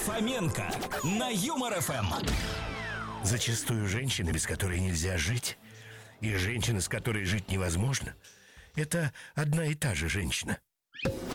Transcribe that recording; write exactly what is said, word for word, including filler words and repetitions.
Фоменко на Юмор эф эм. Зачастую женщина, без которой нельзя жить, и женщина, с которой жить невозможно, это одна и та же женщина.